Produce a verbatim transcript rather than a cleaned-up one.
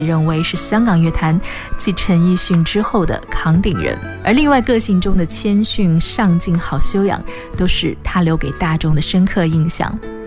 认为是香港乐坛继陈奕迅之后的扛鼎人，而另外个性中的谦逊、上进、好修养，都是他留给大众的深刻印象。